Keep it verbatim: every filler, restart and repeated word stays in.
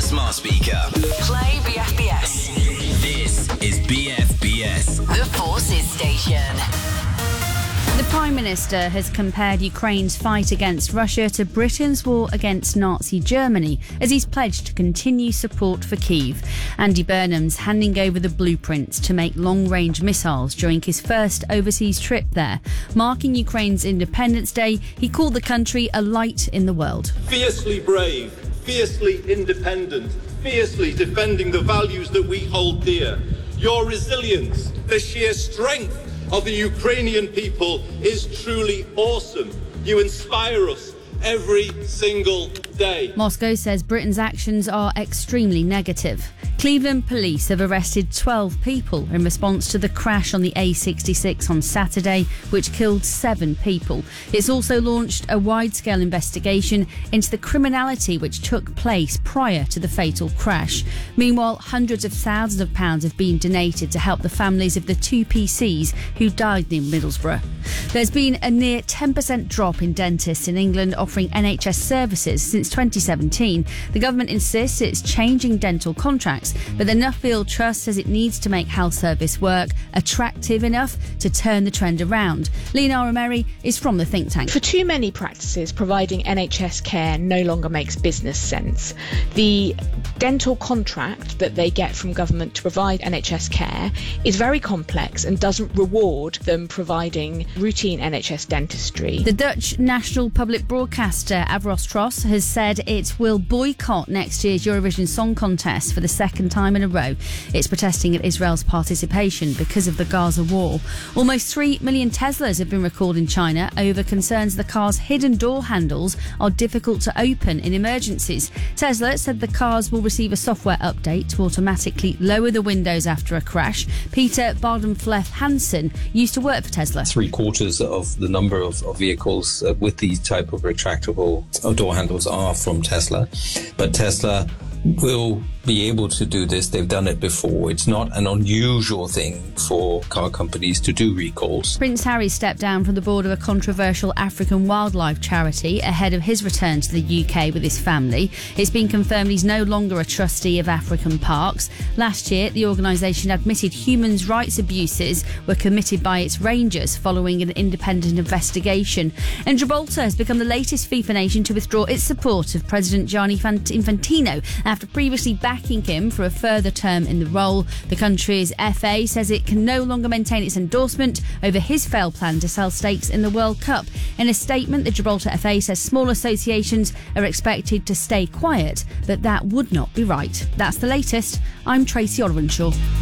smart speaker. Play B F B S. This is B F B S. The Forces Station. The Prime Minister has compared Ukraine's fight against Russia to Britain's war against Nazi Germany, as he's pledged to continue support for Kyiv. Andy Burnham's handing over the blueprints to make long-range missiles during his first overseas trip there. Marking Ukraine's Independence Day, he called the country a light in the world. Fiercely brave, fiercely independent, fiercely defending the values that we hold dear. Your resilience, the sheer strength of the Ukrainian people is truly awesome. You inspire us every single day. Moscow says Britain's actions are extremely negative. Cleveland police have arrested twelve people in response to the crash on the A sixty-six on Saturday, which killed seven people. It's also launched a wide-scale investigation into the criminality which took place prior to the fatal crash. Meanwhile, hundreds of thousands of pounds have been donated to help the families of the two P Cs who died near Middlesbrough. There's been a near ten percent drop in dentists in England offering N H S services since twenty seventeen. The government insists it's changing dental contracts, but the Nuffield Trust says it needs to make health service work attractive enough to turn the trend around. Leonara Merry is from the think tank. For too many practices, providing N H S care no longer makes business sense. The dental contract that they get from government to provide N H S care is very complex and doesn't reward them providing routine N H S dentistry. The Dutch national public broadcaster Avros Tros has said it will boycott next year's Eurovision Song Contest for the second time in a row. It's protesting at Israel's participation because of the Gaza war. Almost three million Teslas have been recalled in China over concerns the car's hidden door handles are difficult to open in emergencies. Tesla said the cars will receive a software update to automatically lower the windows after a crash. Peter Bardenfleth Hansen used to work for Tesla. Three quarters of the number of, of vehicles uh, with these type of retractable door handles are from Tesla, but Tesla will be able to do this. They've done it before. It's not an unusual thing for car companies to do recalls. Prince Harry stepped down from the board of a controversial African wildlife charity ahead of his return to the U K with his family. It's been confirmed he's no longer a trustee of African parks. Last year, the organisation admitted human rights abuses were committed by its rangers following an independent investigation. And Gibraltar has become the latest FIFA nation to withdraw its support of President Gianni Infantino after previously backing him for a further term in the role. The country's F A says it can no longer maintain its endorsement over his failed plan to sell stakes in the World Cup. In a statement, the Gibraltar F A says small associations are expected to stay quiet, but that would not be right. That's the latest. I'm Tracy Orwenshaw.